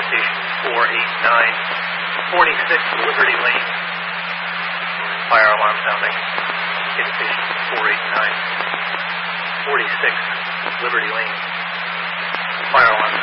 station 489, 46 Liberty Lane. Fire alarm sounding. Hit station 489, 46 Liberty Lane. Fire alarm